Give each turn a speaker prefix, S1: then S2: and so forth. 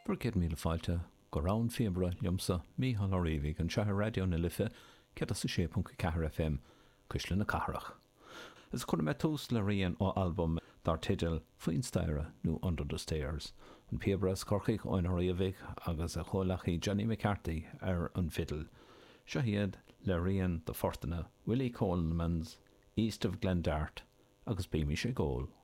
S1: Burcéad míle fáilte go rán fiabra liomsa Mícheál Ó Riamhaigh an Teathair Radio na Lifa 106.4 FM Cuisle na Cathrach. Is chuir me tús le rion ó album dar titil Faoin Staire nó Under the Stairs. An fiabra scorchaigh Ó Riamhaigh agus a cholachaí Johnny McCarthy ar an fiddle. Seo hiad le rion de fortana Willie Coleman's East of Glendart agus Beamish sé Gól.